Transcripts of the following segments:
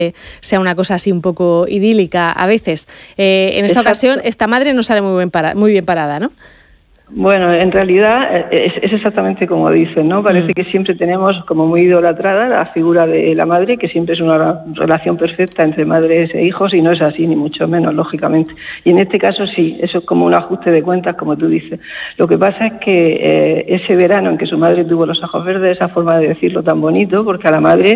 sea una cosa así un poco idílica a veces. En esta ocasión, esta madre no sale muy bien parada, ¿no? Bueno, en realidad es exactamente como dices, ¿no? Parece que siempre tenemos como muy idolatrada la figura de la madre, que siempre es una relación perfecta entre madres e hijos, y no es así, ni mucho menos, lógicamente. Y en este caso sí, eso es como un ajuste de cuentas, como tú dices. Lo que pasa es que ese verano en que su madre tuvo los ojos verdes, esa forma de decirlo tan bonito, porque a la madre,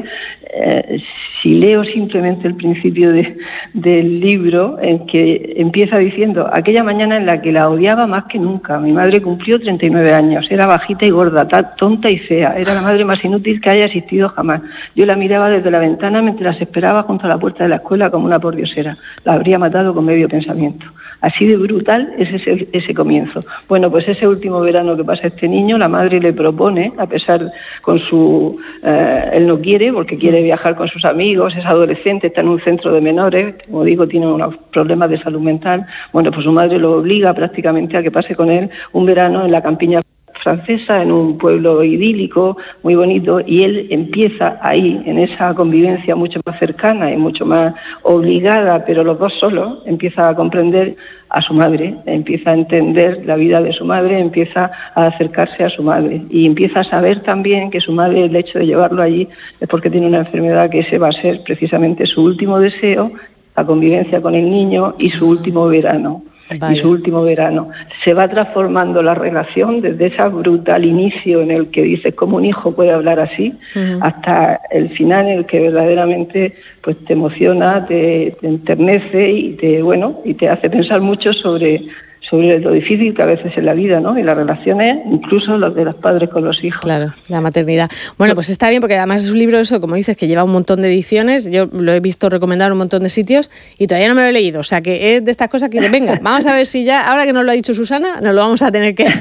si leo simplemente el principio del libro, en que empieza diciendo, aquella mañana en la que la odiaba más que nunca, mi madre cumplió 39 años, era bajita y gorda, tonta y fea, era la madre más inútil que haya existido jamás. Yo la miraba desde la ventana mientras esperaba junto a la puerta de la escuela como una pordiosera. La habría matado con medio pensamiento. Así de brutal es ese comienzo. Bueno, pues ese último verano que pasa este niño, la madre le propone, a pesar con su... él no quiere, porque quiere viajar con sus amigos, es adolescente, está en un centro de menores, como digo, tiene unos problemas de salud mental. Bueno, pues su madre lo obliga prácticamente a que pase con él un verano en la campiña francesa, en un pueblo idílico, muy bonito, y él empieza ahí, en esa convivencia mucho más cercana y mucho más obligada, pero los dos solos, empieza a comprender a su madre, empieza a entender la vida de su madre, empieza a acercarse a su madre y empieza a saber también que su madre, el hecho de llevarlo allí es porque tiene una enfermedad, que ese va a ser precisamente su último deseo, la convivencia con el niño y su último verano. Vaya. Y su último verano. Se va transformando la relación desde ese brutal inicio en el que dices cómo un hijo puede hablar así, hasta el final en el que verdaderamente pues te emociona, te enternece y te hace pensar mucho sobre lo difícil que a veces es la vida, ¿no? Y las relaciones, incluso las de los padres con los hijos. Claro, la maternidad. Bueno, pues está bien, porque además es un libro, eso, como dices, que lleva un montón de ediciones. Yo lo he visto recomendado en un montón de sitios y todavía no me lo he leído. O sea, que es de estas cosas que dices, venga, vamos a ver si ya, ahora que nos lo ha dicho Susana, nos lo vamos a tener que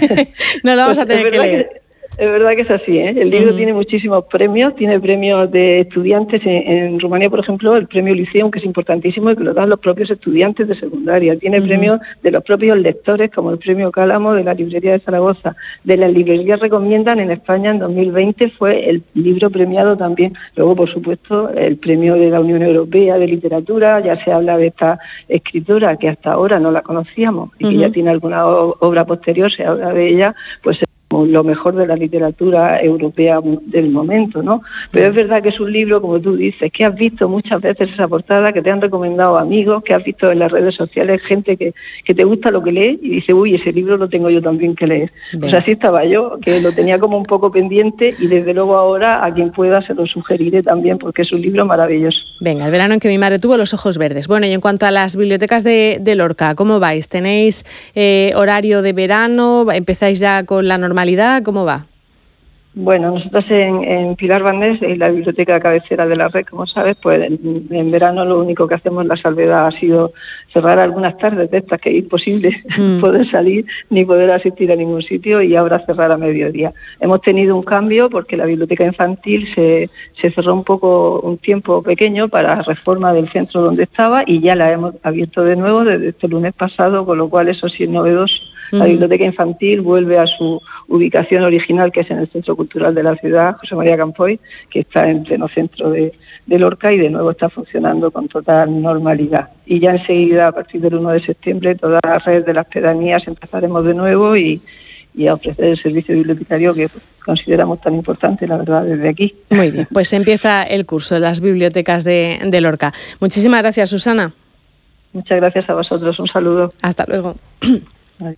leer. Es verdad que es así, ¿eh? El libro tiene muchísimos premios, tiene premios de estudiantes en Rumanía, por ejemplo, el premio Liceum, que es importantísimo y que lo dan los propios estudiantes de secundaria. Tiene premios de los propios lectores, como el premio Cálamo de la librería de Zaragoza. De las librerías Recomiendan, en España en 2020 fue el libro premiado también. Luego, por supuesto, el premio de la Unión Europea de Literatura, ya se habla de esta escritora que hasta ahora no la conocíamos y que ya tiene alguna obra posterior, se habla de ella, pues lo mejor de la literatura europea del momento, ¿no? Pero es verdad que es un libro, como tú dices, que has visto muchas veces esa portada, que te han recomendado amigos, que has visto en las redes sociales gente que te gusta lo que lee y dice, uy, ese libro lo tengo yo también que leer. Bien. Pues así estaba yo, que lo tenía como un poco pendiente y desde luego ahora a quien pueda se lo sugeriré también porque es un libro maravilloso. Venga, el verano en que mi madre tuvo los ojos verdes. Bueno, y en cuanto a las bibliotecas de Lorca, ¿cómo vais? ¿Tenéis horario de verano? ¿Empezáis ya con la normalidad? ¿Cómo va? Bueno, nosotros en Pilar Bandés, en la biblioteca cabecera de la red, como sabes, pues en verano lo único que hacemos, la salvedad, ha sido cerrar algunas tardes de estas que es imposible poder salir ni poder asistir a ningún sitio, y ahora cerrar a mediodía. Hemos tenido un cambio porque la biblioteca infantil se cerró un tiempo pequeño para reforma del centro donde estaba y ya la hemos abierto de nuevo desde este lunes pasado, con lo cual eso sí es novedoso. La biblioteca infantil vuelve a su ubicación original, que es en el Centro Cultural de la ciudad, José María Campoy, que está en pleno centro de Lorca, y de nuevo está funcionando con total normalidad. Y ya enseguida, a partir del 1 de septiembre, toda la red de las pedanías empezaremos de nuevo y a ofrecer el servicio bibliotecario que consideramos tan importante, la verdad, desde aquí. Muy bien, pues empieza el curso de las bibliotecas de Lorca. Muchísimas gracias, Susana. Muchas gracias a vosotros, un saludo. Hasta luego. Adiós.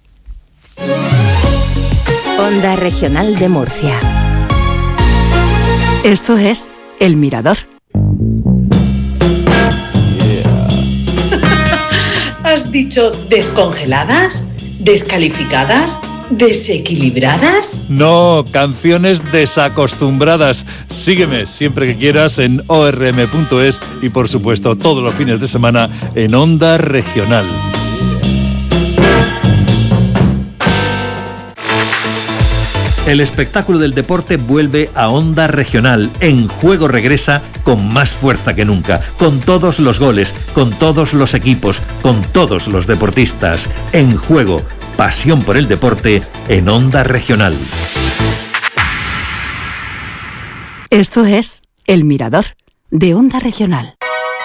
Onda Regional de Murcia. Esto es El Mirador. ¿Has dicho descongeladas? ¿Descalificadas? ¿Desequilibradas? No, canciones desacostumbradas. Sígueme siempre que quieras en orm.es y por supuesto todos los fines de semana en Onda Regional. El espectáculo del deporte vuelve a Onda Regional. En Juego regresa con más fuerza que nunca, con todos los goles, con todos los equipos, con todos los deportistas. En Juego, pasión por el deporte en Onda Regional. Esto es El Mirador de Onda Regional.